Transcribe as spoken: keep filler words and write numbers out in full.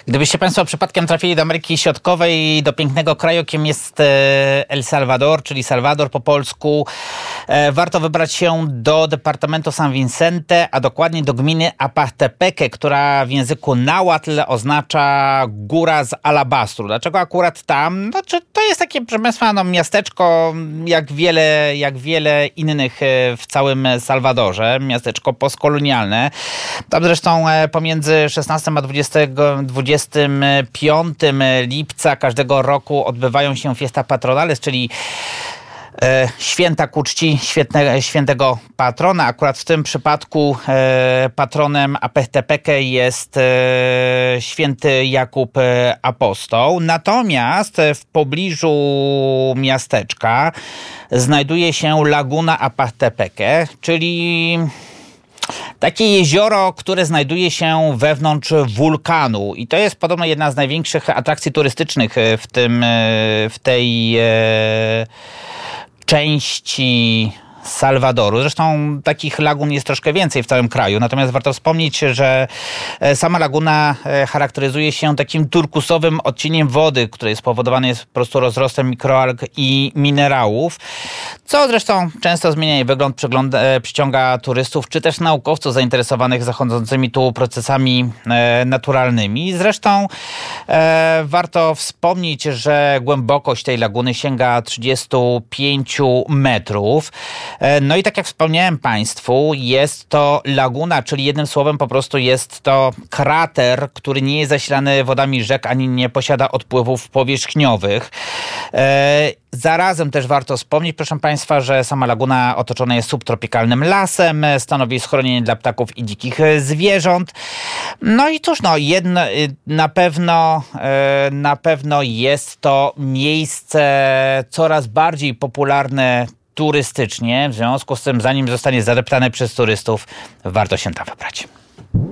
Gdybyście Państwo przypadkiem trafili do Ameryki Środkowej, do pięknego kraju, jakim jest El Salvador, czyli Salwador po polsku, warto wybrać się do departamentu San Vicente, a dokładnie do gminy Apatepeque, która w języku nahuatl oznacza góra z alabastru. Dlaczego akurat tam? No, czy to jest takie, proszę Państwa, no, miasteczko jak wiele, jak wiele innych w całym Salwadorze. Miasteczko postkolonialne. Tam zresztą pomiędzy szesnastym a dwudziestym piątym lipca każdego roku odbywają się Fiesta Patronales, czyli e, święta ku czci świętne, świętego patrona. Akurat w tym przypadku e, patronem Apatepeque jest e, święty Jakub Apostoł. Natomiast w pobliżu miasteczka znajduje się Laguna Apatepeque, czyli takie jezioro, które znajduje się wewnątrz wulkanu i to jest podobno jedna z największych atrakcji turystycznych w tym, w tej e, części Salwadoru. Zresztą takich lagun jest troszkę więcej w całym kraju. Natomiast warto wspomnieć, że sama laguna charakteryzuje się takim turkusowym odcieniem wody, który jest spowodowany jest po prostu rozrostem mikroalg i minerałów, co zresztą często zmienia jej wygląd, przyciąga turystów, czy też naukowców zainteresowanych zachodzącymi tu procesami naturalnymi. Zresztą e, warto wspomnieć, że głębokość tej laguny sięga trzydzieści pięć metrów. No i tak jak wspomniałem Państwu, jest to laguna, czyli jednym słowem po prostu jest to krater, który nie jest zasilany wodami rzek, ani nie posiada odpływów powierzchniowych. E, zarazem też warto wspomnieć, proszę Państwa, że sama laguna otoczona jest subtropikalnym lasem, stanowi schronienie dla ptaków i dzikich zwierząt. No i cóż, no jedno, na pewno, e, na pewno jest to miejsce coraz bardziej popularne turystycznie, w związku z tym, zanim zostanie zadeptane przez turystów, warto się tam wybrać.